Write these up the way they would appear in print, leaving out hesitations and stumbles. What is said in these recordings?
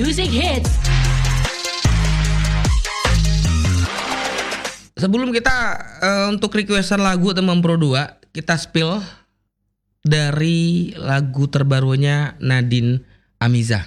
Music Hits. Sebelum kita untuk requestan lagu teman Pro 2, kita spill dari lagu terbarunya Nadine Amiza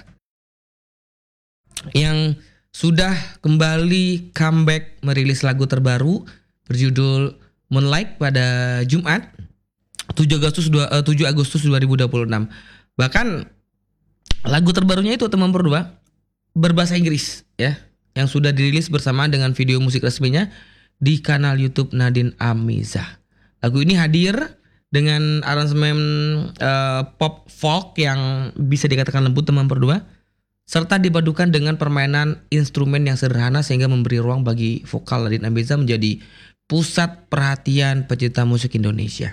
yang sudah kembali comeback merilis lagu terbaru berjudul Moonlight pada Jumat 7 Agustus 2026. Bahkan lagu terbarunya itu teman Pro 2 berbahasa Inggris ya, yang sudah dirilis bersama dengan video musik resminya di kanal YouTube Nadine Amiza. Lagu ini hadir dengan aransemen pop folk yang bisa dikatakan lembut teman Pro 2, serta dipadukan dengan permainan instrumen yang sederhana sehingga memberi ruang bagi vokal Nadine Amiza menjadi pusat perhatian pecinta musik Indonesia.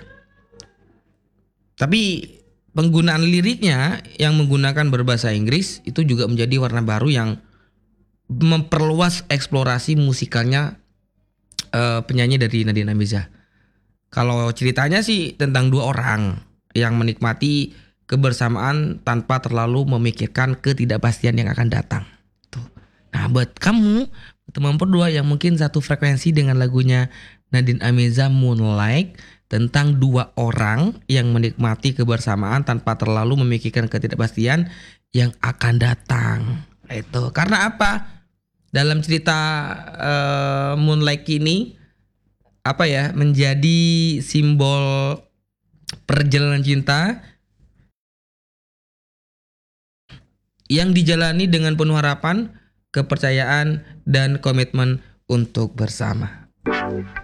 Tapi penggunaan liriknya yang menggunakan berbahasa Inggris itu juga menjadi warna baru yang memperluas eksplorasi musikalnya penyanyi dari Nadine Amiza. Kalau ceritanya sih tentang dua orang yang menikmati kebersamaan tanpa terlalu memikirkan ketidakpastian yang akan datang. Tuh. Nah, buat kamu teman Pro 2 yang mungkin satu frekuensi dengan lagunya Nadine Amiza Moonlight, tentang dua orang yang menikmati kebersamaan tanpa terlalu memikirkan ketidakpastian yang akan datang. Itu karena apa? Dalam cerita Moonlight ini menjadi simbol perjalanan cinta yang dijalani dengan penuh harapan, kepercayaan, dan komitmen untuk bersama.